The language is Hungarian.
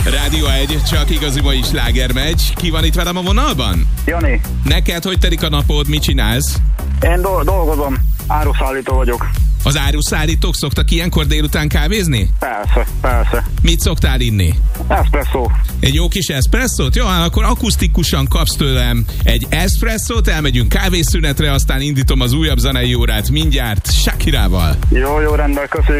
Rádió 1, csak igazi mai sláger megy. Ki van itt velem a vonalban? Jani. Neked hogy telik a napod, mit csinálsz? Én dolgozom, áruszállító vagyok. Az áruszállítók szoktak ilyenkor délután kávézni? Persze. Mit szoktál inni? Espresszó. Egy jó kis eszpresszót? Jó, akkor akusztikusan kapsz tőlem egy eszpresszót, elmegyünk kávészünetre, aztán indítom az újabb zenei órát mindjárt Shakirával. Jó, rendben, köszönjük.